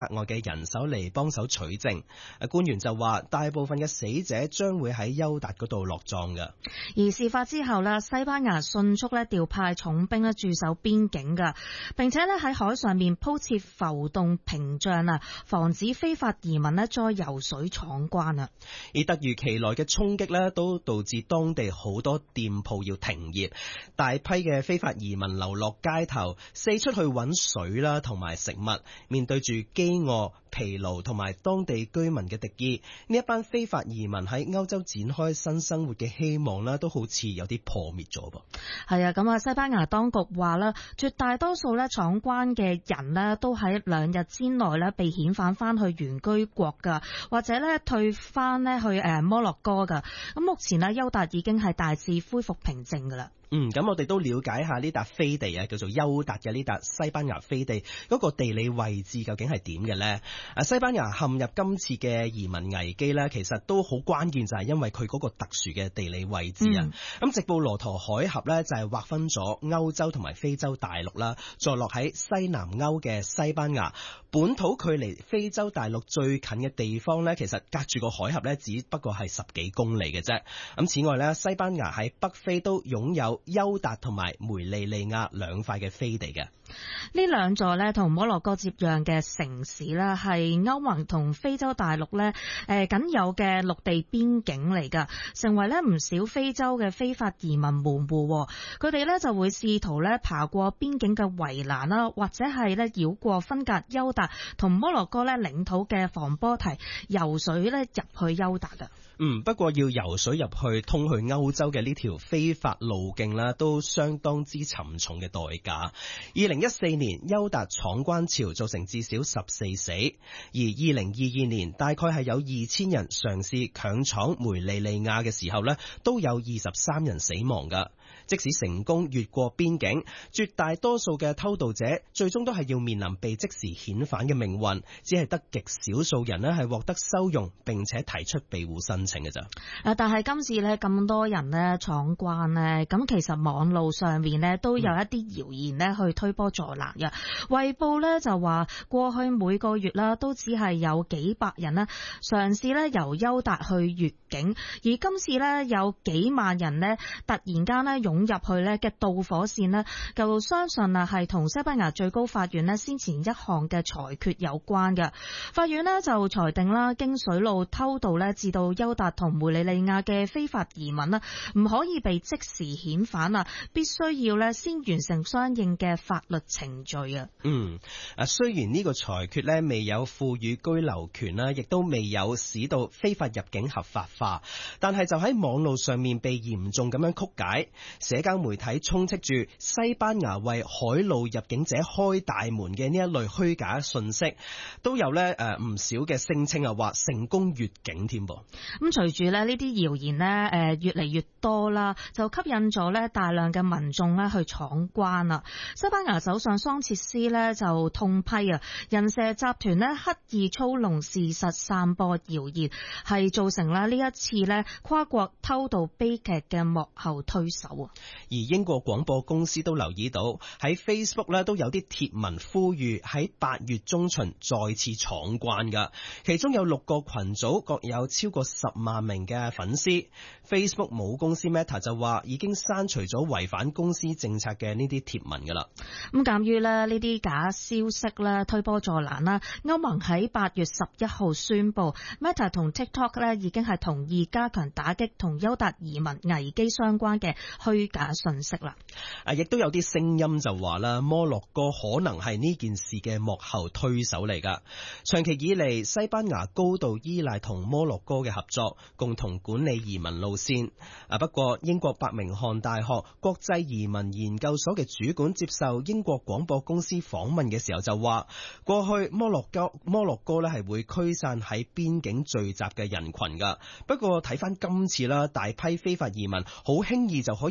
額外嘅人手嚟幫手取證。官員就話，大部分嘅死者將會喺休達嗰度落葬㗎。 而事發之後呢，西班牙迅速呢調派重兵呢駐守邊境㗎，並且呢喺海上面鋪設浮動屏障啊，防止非法移民呢再游水闖關啊。 而突如其來嘅衝擊呢，都導致當地好多店鋪要停業，大批嘅非法移民流落街頭，四出去揾水啦同埋食物，面對住飢餓、疲勞同埋當地居民嘅敵意，呢一班非法移民喺歐洲展開新生活嘅希望啦，都好似有啲破滅咗噃。 係啊，咁啊，西班牙當局話啦，絕大多數咧闖關嘅人呢，都喺2日之內咧被遣返翻去原居國噶，或者咧退翻呢去摩洛哥噶。咁目前呢，休達已經係大致恢復平靜噶啦。 咁我哋都了解下呢笪飛地啊，叫做休達嘅呢笪西班牙飛地嗰個地理位置究竟係點嘅呢？西班牙陷入今次嘅移民危機呢，其實都好關鍵，就係因為佢嗰個特殊嘅地理位置啊。直布羅陀海峽呢，就係劃分咗歐洲同埋非洲大陸啦，坐落喺西南歐嘅西班牙本土，距離非洲大陸最近嘅地方呢，其實隔住個海峽呢，只不過係10幾公里嘅啫。此外呢，西班牙喺北非都擁有休達同埋梅利利亞兩塊嘅飛地嘅。 呢兩座呢同摩洛哥接壤嘅城市呢，係歐盟同非洲大陸呢僅有嘅陸地邊境嚟㗎，成為呢唔少非洲嘅非法移民門戶。佢哋呢就會試圖呢爬過邊境嘅圍欄啦，或者係呢繞過分隔休達同摩洛哥呢領土嘅防波堤，游水呢入去休達㗎。 不過要游水入去通去歐洲嘅呢條非法路徑啦，都相當之沉重嘅代價。2014年休達闖關潮造成至少14死，而2022年大概係有2000人嘗試強闖梅利利亞嘅時候呢，都有23人死亡㗎。即使成功越過邊境，絕大多數嘅偷渡者最終都係要面臨被即時遣返嘅命運，只係得極少數人呢係獲得收容並且提出庇護申請嘅咋。 但係今次呢咁多人呢闖關呢，咁其實網路上面呢都有一啲謠言呢去推波助瀾嘅。衛報呢就話過去每個月啦都只係有幾百人呢嘗試呢由休達去越境，而今次呢有幾萬人呢突然間呢湧入去呢嘅導火線呢，就相信啊係同西班牙最高法院呢先前一項嘅裁決有關嘅。法院呢就裁定啦，經水路偷渡呢至到休達同梅利利亞嘅非法移民啦，唔可以被即時遣返啊，必須要呢先完成相應嘅法律程序啊。 雖然呢個裁決呢未有賦予居留權啦，亦都未有使到非法入境合法化，但係就喺網路上面被嚴重咁樣曲解。社交媒體充斥住西班牙為海路入境者開大門嘅呢一類虛假信息，都有呢唔少嘅聲稱啊，話成功越境添噃。 咁隨住呢啲謠言呢越嚟越多啦，就吸引咗呢大量嘅民眾呢去闖關啦。西班牙首相桑切斯呢就痛批啊，人蛇集團呢刻意操弄事實，散播謠言，係造成呢一次呢跨國偷渡悲劇嘅幕後推手啊。 而英國廣播公司都留意到喺 Facebook 呢都有啲貼文呼籲喺8月中旬再次闖關噶，其中有6個群組各有超過10萬名嘅粉絲。 Facebook 母公司 Meta 就話已經刪除咗違反公司政策嘅呢啲貼文噶啦。 咁鑒於呢啲假消息呢推波助瀾啦，歐盟喺8月11號宣布 Meta 同 TikTok 呢已經係同意加強打擊同休達移民危機相關嘅虛假信息啦。 亦都有啲聲音就話啦，摩洛哥可能係呢件事嘅幕後推手嚟噶。長期以嚟，西班牙高度依賴同摩洛哥嘅合作，共同管理移民路線。不過英國伯明翰大學國際移民研究所嘅主管接受英國廣播公司訪問嘅時候就話，過去摩洛哥呢係會驅散喺邊境聚集嘅人群噶。不過睇翻今次啦，大批非法移民好輕易就可以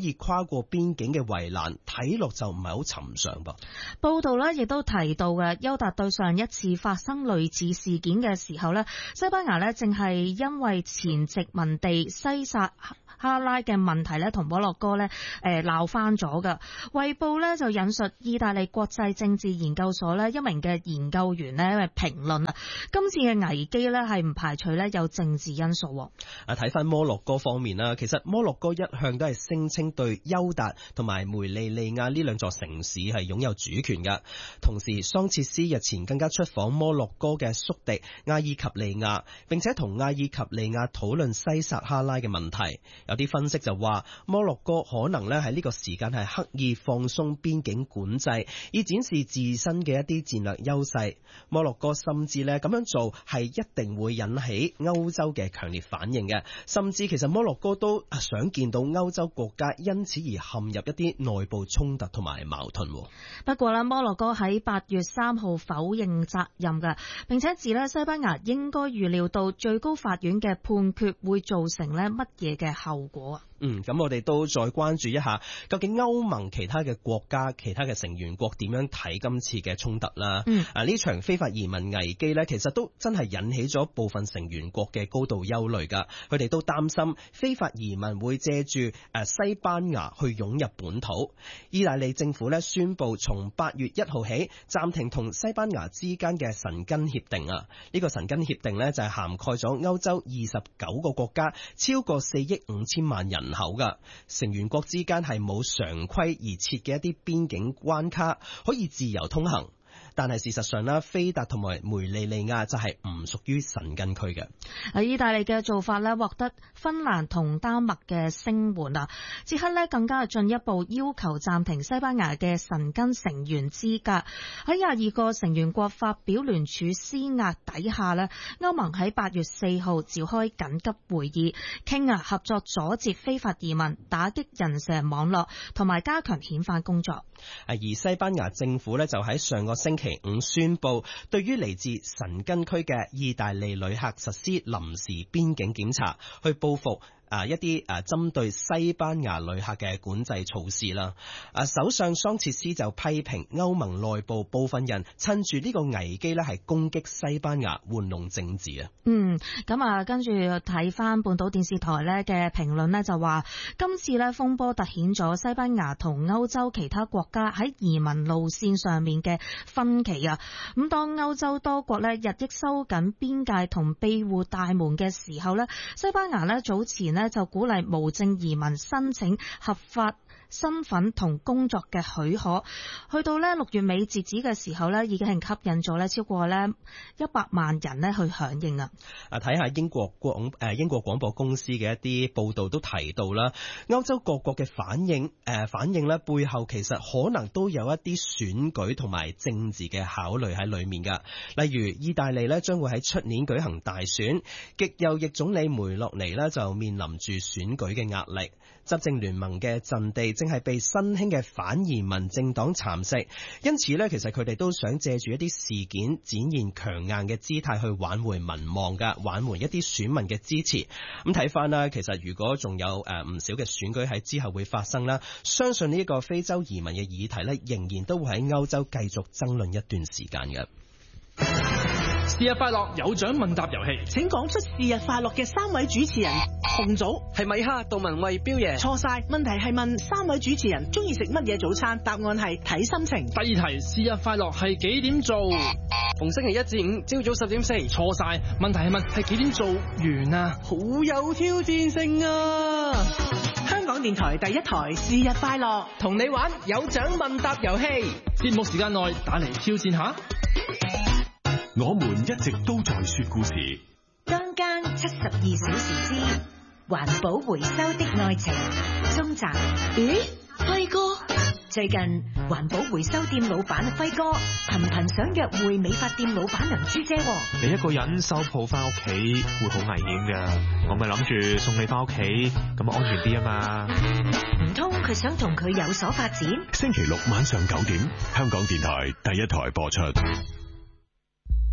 以跨過邊境嘅圍欄，睇落就唔係好尋常噃。 報道呢亦都提到嘅，邱達對上一次發生類似事件嘅時候呢，西班牙呢正係因為前殖民地西撒哈拉嘅問題咧，同摩洛哥咧鬧翻咗噶。衛報咧就引述意大利國際政治研究所咧一名嘅研究員咧評論啊，今次嘅危機咧係唔排除咧有政治因素。 睇翻摩洛哥方面啦，其實摩洛哥一向都係聲稱對邱達同埋梅利利亞呢兩座城市係擁有主權噶。同時，桑切斯日前更加出訪摩洛哥嘅宿敵阿爾及利亞，並且同阿爾及利亞討論西撒哈拉嘅問題。有啲分析就話，摩洛哥可能咧喺呢個時間係刻意放鬆邊境管制，以展示自身嘅一啲戰略優勢。摩洛哥甚至咧咁樣做係一定會引起歐洲嘅強烈反應嘅，甚至其實摩洛哥都想見到歐洲國家因此而陷入一啲內部衝突同埋矛盾。 不過咧，摩洛哥喺8月3號否認責任嘅，並且指咧西班牙應該預料到最高法院嘅判決會造成咧乜嘢嘅後果啊？ 咁我哋都再關注一下，究竟歐盟其他嘅國家、其他嘅成員國點樣睇今次嘅衝突啦？呢場非法移民危機呢，其實都真係引起咗部分成員國嘅高度憂慮㗎。佢哋都擔心非法移民會借住西班牙去湧入本土。意大利政府呢宣布從8月1號起暫停同西班牙之間嘅申根協定啊！呢個申根協定呢，就係涵蓋咗歐洲29個國家，超過4億5千萬人口噶，成員國之間係冇常規而設嘅一啲邊境關卡，可以自由通行。但係事實上啦，菲達同埋梅利利亞就係唔屬於申根區嘅。 意大利嘅做法咧，獲得芬蘭同丹麥嘅聲援啊！捷克咧更加係進一步要求暫停西班牙嘅申根成員資格。喺22個成員國發表聯署施壓底下咧，歐盟喺8月4號召開緊急會議，傾合作阻截非法移民、打擊人蛇網絡同埋加強遣返工作。 而西班牙政府咧就喺上個星期5宣布，對於嚟自申根區嘅意大利旅客實施臨時邊境檢查，去報復一啲針對西班牙旅客嘅管制措施啦。首相桑切斯就批評歐盟內部部分人趁住呢個危機咧係攻擊西班牙，玩弄政治啊。 咁跟住睇翻半島電視台咧嘅評論咧就話，今次咧風波凸顯咗西班牙同歐洲其他國家喺移民路線上面嘅分歧啊。咁當歐洲多國咧日益收緊邊界同庇護大門嘅時候咧，西班牙咧早前就鼓勵無證移民申請合法身份同工作嘅許可，去到6月尾截止嘅時候已經係吸引咗超過100萬人去響應啊！ 睇下英國廣播公司嘅一啲報道都提到啦，歐洲各國嘅反應咧背後其實可能都有一啲選舉同埋政治嘅考慮喺裏面噶。例如意大利咧將會喺出年舉行大選，極右翼總理梅洛尼咧就面臨住選舉嘅壓力，執政聯盟嘅陣地正係被新興嘅反移民政黨蠶食，因此呢，其實佢哋都想借住一啲事件展現強硬嘅姿態去挽回民望噶，挽回一啲選民嘅支持。咁睇翻啦，其實如果仲有唔少嘅選舉喺之後會發生啦，相信呢個非洲移民嘅議題呢，仍然都會喺歐洲繼續爭論一段時間嘅。 是日快樂有獎問答遊戲， 請講出是日快樂嘅3位主持人。紅組係米哈、杜文慧、彪爺。 錯晒，問題係問3位主持人中意食乜嘢早餐，答案係睇心情。 第2題，是日快樂係幾點做？ 逢星期1至5朝早10點4。 錯晒，問題係問係幾點做完啊？ 好有挑戰性啊！ 香港電台第1台是日快樂， 同你玩有獎問答遊戲， 節目時間內打嚟挑戰下。 我們一直都在說故事。 當間72小時之環保回收的愛情中集。咦，輝哥？最近環保回收店老闆輝哥頻頻想約會美髮店老闆梁珠姐。 你一個人收鋪翻屋企會好危險噶，我咪諗住送你翻屋企，咁安全啲啊嘛。 唔通佢想同佢有所發展？ 星期六晚上9點，香港電台第1台播出。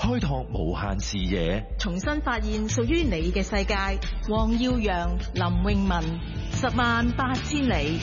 開拓無限視野， 重新發現屬於你嘅世界。黃耀揚、林詠雯，108000里。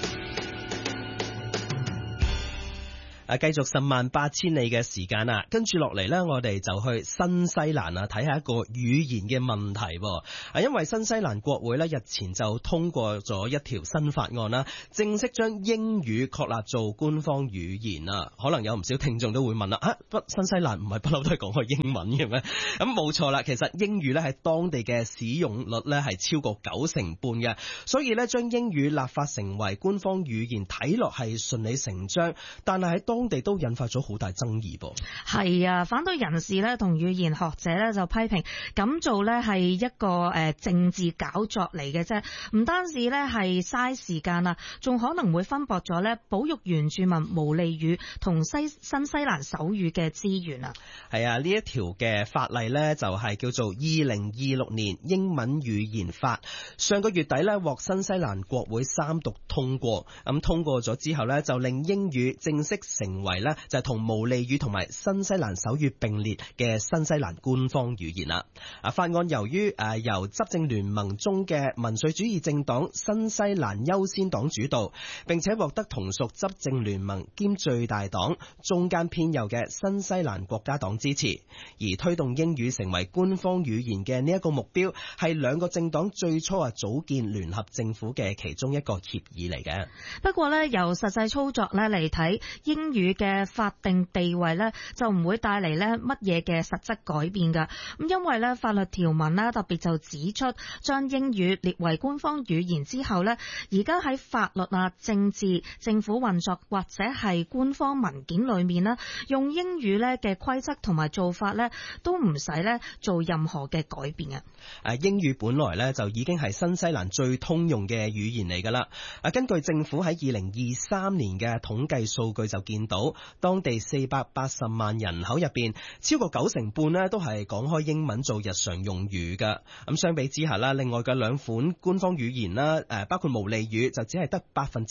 繼續108000里嘅時間啦，跟住落嚟呢，我哋就去新西蘭啊，睇下一個語言嘅問題喎。因為新西蘭國會呢日前就通過咗一條新法案啦，正式將英語確立做官方語言啊。可能有唔少聽眾都會問啦，新西蘭唔係不嬲都係講開英文嘅咩？咁冇錯啦，其實英語呢喺當地嘅使用率呢係超過90%嘅，所以呢將英語立法成為官方語言，睇落係順理成章，但係喺當地都引發咗好大爭議噃。 係啊，反對人士咧同語言學者咧就批評咁做咧係一個政治搞作嚟嘅啫，唔單止咧係嘥時間啊，仲可能會分薄咗咧保育原住民毛利語同新西蘭手語嘅資源啊。係啊， 呢一條嘅法例咧就係叫做2026年英文語言法，上個月底咧獲新西蘭國會三讀通過，咁通過咗之後咧就令英語正式成為咧就係同毛利語同埋新西蘭手語並列嘅新西蘭官方語言啦。法案由於由執政聯盟中嘅民粹主義政黨新西蘭優先黨主導，並且獲得同屬執政聯盟兼最大黨中間偏右嘅新西蘭國家黨支持。而推動英語成為官方語言嘅呢一個目標，係兩個政黨最初組建聯合政府嘅其中一個協議嚟嘅。 不過呢，由實際操作呢嚟睇，英語嘅法定地位呢就唔會帶嚟呢乜嘢嘅實質改變㗎。咁因為呢法律條文呢特別就指出，將英語列為官方語言之後呢，而家喺法律啊、政治、政府運作或者係官方文件裏面呢，用英語呢嘅規則同埋做法呢都唔使呢做任何嘅改變啊。 英語本來呢就已經係新西蘭最通用嘅語言嚟㗎啦。根據政府喺2023年嘅統計數據就見到，當地480萬人口入邊，超過90%呢都係講開英文做日常用語㗎。咁相比之下啦，另外嘅兩款官方語言啦，包括毛利語就只係得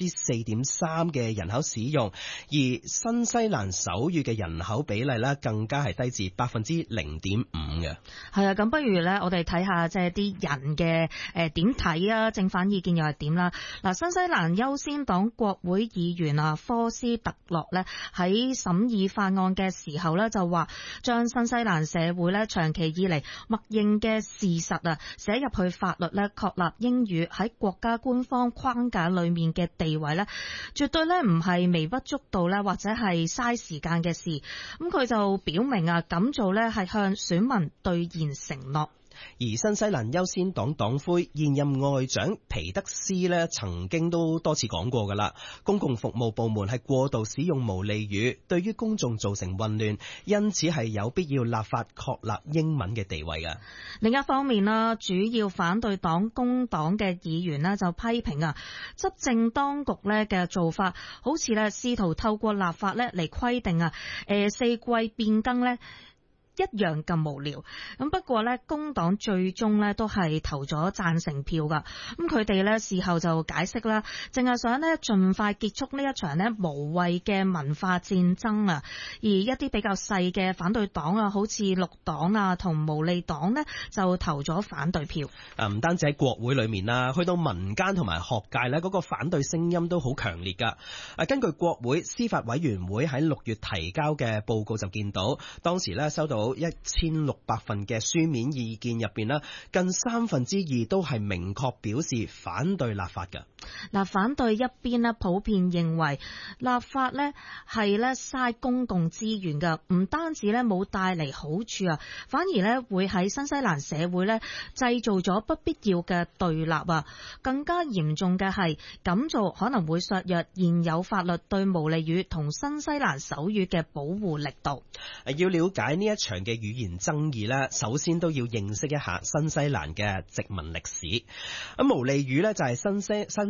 4.3%嘅人口使用，而新西蘭手語嘅人口比例呢更加係低至0.5%嘅。 係啊，咁不如呢，我哋睇下即係啲人嘅點睇啊，正反意見又係點啦。嗱，新西蘭優先黨國會議員啊科斯特洛呢喺審議法案嘅時候呢，就話將新西蘭社會呢長期以嚟默認嘅事實啊寫入去法律呢，確立英語喺國家官方框架裏面嘅地位呢，絕對呢唔係微不足道呢，或者係嘥時間嘅事。咁佢就表明啊，咁做呢係向選民兌現承諾。 而新西蘭優先黨黨魁現任外長皮德斯呢曾經都多次講過㗎啦，公共服務部門係過度使用毛利語，對於公眾造成混亂，因此係有必要立法確立英文嘅地位㗎。 另一方面啦，主要反對黨工黨嘅議員呢就批評啊，執政當局呢嘅做法好似呢試圖透過立法呢嚟規定啊4季變更呢一樣咁無聊。咁不過呢，工黨最終呢都係投咗贊成票噶。咁佢哋呢事後就解釋啦，淨係想呢盡快結束呢一場呢無謂嘅文化戰爭啊。而一啲比較細嘅反對黨啊，好似綠黨啊同毛利黨呢，就投咗反對票。 唔單止喺國會裏面啦，去到民間同埋學界呢，嗰個反對聲音都好強烈噶。根據國會司法委員會喺6月提交嘅報告就見到，當時呢收到1600份嘅書面意見入邊，近2/3都係明確表示反對立法㗎。 嗱，反對一邊呢普遍認為立法呢係呢嘥公共資源㗎，唔單止呢冇帶嚟好處啊，反而呢會喺新西蘭社會呢製造咗不必要嘅對立啊。更加嚴重嘅係咁做可能會削弱現有法律對毛利語同新西蘭手語嘅保護力度。 要了解呢一場嘅語言爭議呢，首先都要認識一下新西蘭嘅殖民歷史。咁毛利語呢就係新西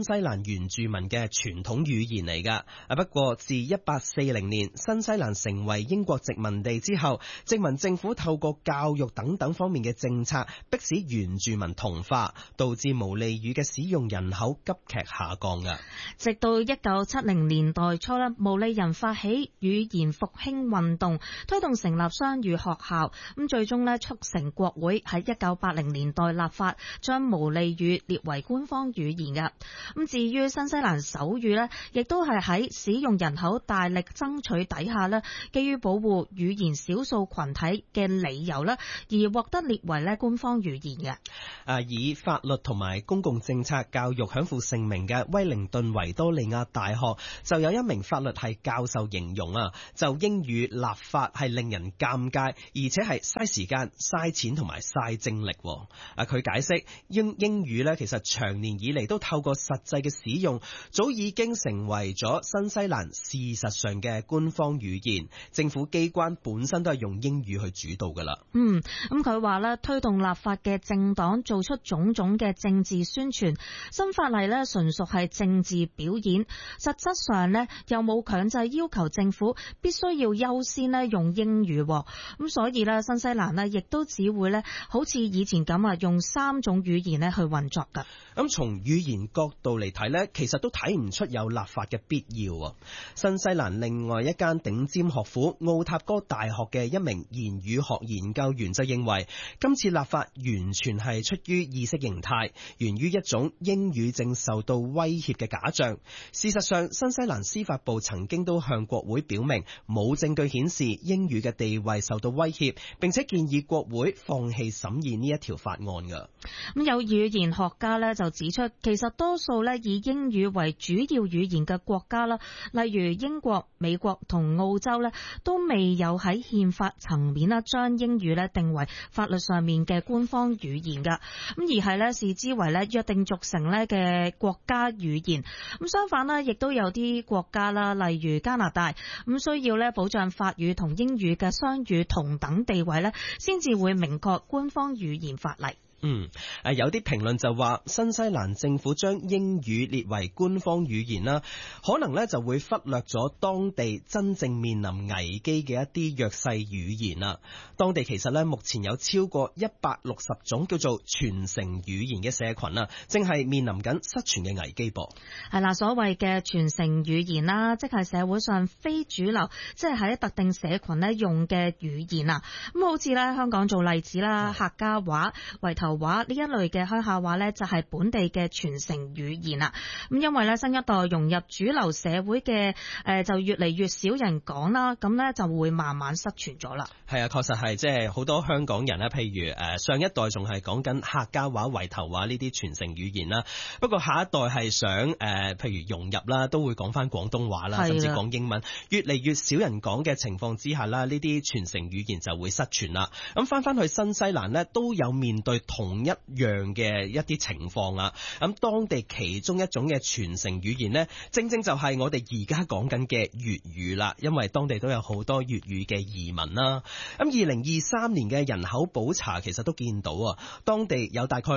西蘭原住民嘅傳統語言嚟㗎。不過自1840年新西蘭成為英國殖民地之後，殖民政府透過教育等等方面嘅政策，迫使原住民同化，導致毛利語嘅使用人口急劇下降㗎。 直到1970年代初咧，毛利人發起語言復興運動，推動成立雙語學校，咁最終咧促成國會喺1980年代立法，將毛利語列為官方語言㗎。咁至於新西蘭手語咧，亦都係喺使用人口大力爭取底下咧，基於保護語言少數群體嘅理由咧，而獲得列為咧官方語言嘅。 以法律同埋公共政策教育享負盛名嘅威靈頓維多利亞大學就有一名法律系教授形容就英語立法係令人尷尬，而且係嘥時間、嘥錢同埋嘥精力。佢解釋英語咧，其實長年以嚟都透過實際嘅使用，早已經成為咗新西蘭事實上嘅官方語言。政府機關本身都係用英語去主導噶啦。 咁佢話咧，推動立法嘅政黨做出種種嘅政治宣傳，新法例咧純屬係政治表演，實質上咧又冇強制要求政府必須要優先咧用英語。咁所以咧，新西蘭咧亦都只會咧好似以前咁用3種語言咧去運作噶。 咁從語言角度嚟睇呢，其實都睇唔出有立法嘅必要。新西蘭另外一間頂尖學府奧塔哥大學嘅一名言語學研究員就認為，今次立法完全係出於意識形態，源於一種英語正受到威脅嘅假象。事實上，新西蘭司法部曾經都向國會表明，冇證據顯示英語嘅地位受到威脅，並且建議國會放棄審議呢一條法案㗎。 咁有語言學家咧就指出，其實多數咧以英語為主要語言嘅國家啦，例如英國、美國同澳洲咧，都未有喺憲法層面啦將英語咧定為法律上面嘅官方語言噶，咁而係咧視之為咧約定俗成咧嘅國家語言。咁相反啦，亦都有啲國家啦，例如加拿大，咁需要咧保障法語同英語嘅雙語同等地位咧，先至會明確官方語言法例。 有啲評論就話新西蘭政府將英語列為官方語言啦，可能咧就會忽略咗當地真正面臨危機嘅一啲弱勢語言啦。當地其實咧目前有超過160種叫做傳承語言嘅社群啦，正係面臨緊失傳嘅危機噃。 係啦，所謂嘅傳承語言啦，即係社會上非主流，即係喺特定社群咧用嘅語言啊。咁好似咧香港做例子啦，客家話、圍頭話呢一類嘅鄉下話呢，就係本地嘅傳承語言啦。咁因為呢新一代融入主流社會嘅就越嚟越少人講啦，咁呢就會慢慢失傳咗啦。 係啊，確實係，即係好多香港人呢，譬如上一代仲係講緊客家話、圍頭話呢啲傳承語言啦，不過下一代係想譬如融入啦，都會講翻廣東話啦，甚至講英文，越嚟越少人講嘅情況之下啦，呢啲傳承語言就會失傳啦。咁翻去新西蘭呢，都有面對同一樣嘅一啲情況啊。咁當地其中一種嘅傳承語言呢，正正就係我哋而家講緊嘅粵語啦，因為當地都有好多粵語嘅移民啦。咁2023年嘅人口普查其實都見到啊，當地有大概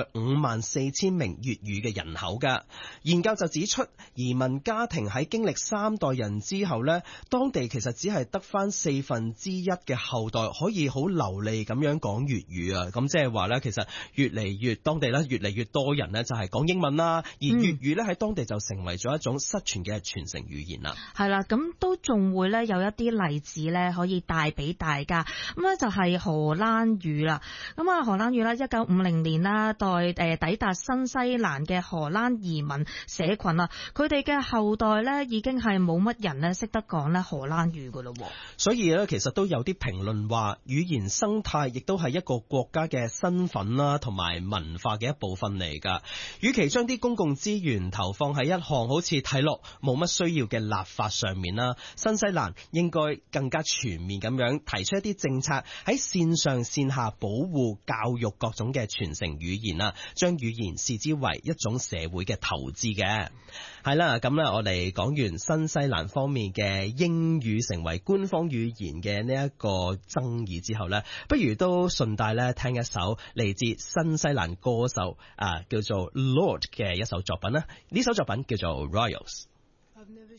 54000名粵語嘅人口㗎。研究就指出，移民家庭喺經歷3代人之後呢，當地其實只係得返1/4嘅後代可以好流利咁樣講粵語啊。咁即係話呢，其實當地咧越嚟越多人呢就係講英文啦，而粵語呢喺當地就成為咗一種失傳嘅傳承語言啦。 係啦，咁都仲會呢有一啲例子呢可以帶俾大家。咁呢就係荷蘭語啦。咁啊荷蘭語啦，1950年啦，抵達新西蘭嘅荷蘭移民社群啊，佢哋嘅後代呢已經係冇乜人呢識得講呢荷蘭語噶咯。 所以呢，其實都有啲評論話，語言生態亦都係一個國家嘅身份啦，同埋文化嘅一部分嚟噶。與其將啲公共資源投放喺一項好似睇落冇乜需要嘅立法上面啦，新西蘭應該更加全面咁樣提出一啲政策，喺線上線下保護教育各種嘅傳承語言啦，將語言視之為一種社會嘅投資嘅。 係啦，咁咧我哋講完新西蘭方面嘅英語成為官方語言嘅呢一個爭議之後咧，不如都順帶咧聽一首嚟自新西蘭歌手叫做 Lord 嘅一首作品啦。呢首作品叫做 Royals。I've never